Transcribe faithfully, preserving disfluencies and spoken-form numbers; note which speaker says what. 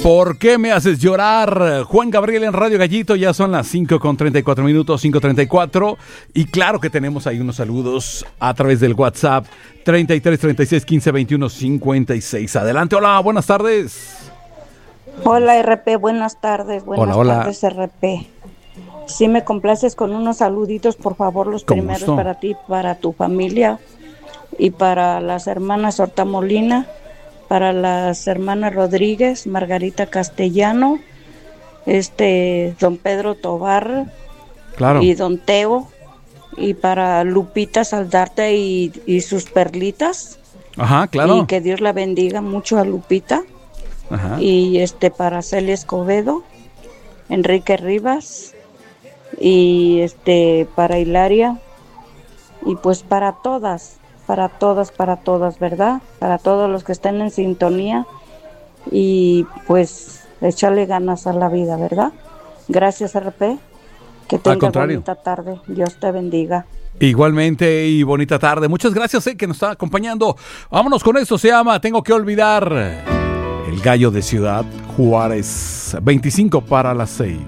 Speaker 1: ¿Por qué me haces llorar? Juan Gabriel en Radio Gallito, ya son las cinco con treinta y cuatro minutos, cinco treinta y cuatro. Y claro que tenemos ahí unos saludos a través del WhatsApp treinta y tres, treinta y seis, quince, veintiuno, cincuenta y seis. Adelante, hola, buenas tardes.
Speaker 2: Hola R P, buenas tardes. Buenas
Speaker 1: hola, hola.
Speaker 2: tardes R P. Si me complaces con unos saluditos, por favor, los primeros gusto. Para ti, para tu familia y para las hermanas Horta Molina, para las hermanas Rodríguez, Margarita Castellano, este don Pedro Tobar,
Speaker 1: claro.
Speaker 2: Y don Teo, y para Lupita Saldarte y, y sus perlitas.
Speaker 1: Ajá, claro.
Speaker 2: Y que Dios la bendiga mucho a Lupita.
Speaker 1: Ajá.
Speaker 2: Y este para Celia Escobedo, Enrique Rivas, y este para Hilaria, y pues para todas, para todas, para todas, ¿verdad? Para todos los que estén en sintonía, y pues echarle ganas a la vida, ¿verdad? Gracias R P, que tengas bonita tarde, Dios te bendiga.
Speaker 1: Igualmente y bonita tarde, muchas gracias eh, que nos está acompañando. Vámonos con esto, se llama Tengo que olvidar. El Gallo de Ciudad Juárez, veinticinco para las seis.